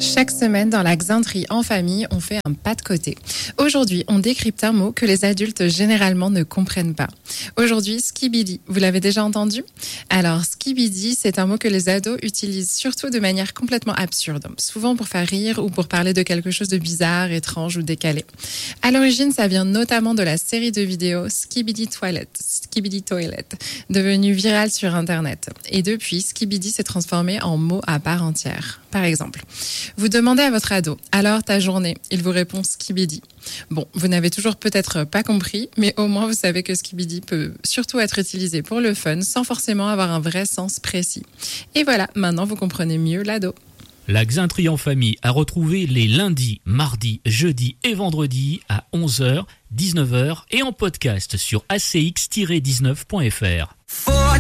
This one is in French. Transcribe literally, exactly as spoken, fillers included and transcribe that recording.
Chaque semaine, dans la Xanterie en famille, on fait un pas de côté. Aujourd'hui, on décrypte un mot que les adultes généralement ne comprennent pas. Aujourd'hui, skibidi. Vous l'avez déjà entendu ? Alors, skibidi, c'est un mot que les ados utilisent surtout de manière complètement absurde, souvent pour faire rire ou pour parler de quelque chose de bizarre, étrange ou décalé. À l'origine, ça vient notamment de la série de vidéos Skibidi Toilet, Skibidi Toilet, devenue virale sur Internet. Et depuis, skibidi s'est transformé en mot à part entière. Par exemple, vous demandez à votre ado « Alors ta journée ?» Il vous répond « skibidi ». Bon, vous n'avez toujours peut-être pas compris, mais au moins vous savez que skibidi peut surtout être utilisé pour le fun sans forcément avoir un vrai sens précis. Et voilà, maintenant vous comprenez mieux l'ado. La Xanterie en famille a retrouvé les lundis, mardis, jeudis et vendredis à onze heures, dix-neuf heures et en podcast sur a c x tiret dix-neuf point f r.